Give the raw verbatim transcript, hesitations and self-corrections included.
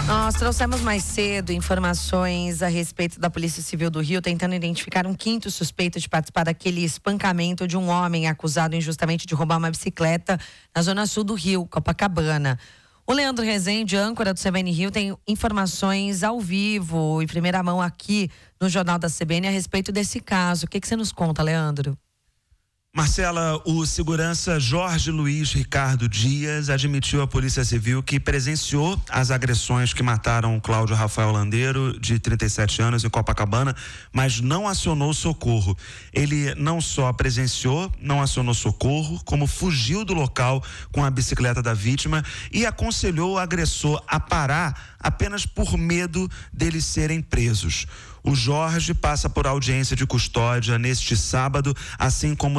Nós trouxemos mais cedo informações a respeito da Polícia Civil do Rio, tentando identificar um quinto suspeito de participar daquele espancamento de um homem acusado injustamente de roubar uma bicicleta na zona sul do Rio, Copacabana. O Leandro Rezende, âncora do C B N Rio, tem informações ao vivo, em primeira mão aqui no Jornal da C B N a respeito desse caso. O que, que você nos conta, Leandro? Marcela, o segurança Jorge Luiz Ricardo Dias admitiu à Polícia Civil que presenciou as agressões que mataram o Cláudio Rafael Landeiro, de trinta e sete anos, em Copacabana, mas não acionou socorro. Ele não só presenciou, não acionou socorro, como fugiu do local com a bicicleta da vítima e aconselhou o agressor a parar apenas por medo deles serem presos. O Jorge passa por audiência de custódia neste sábado, assim como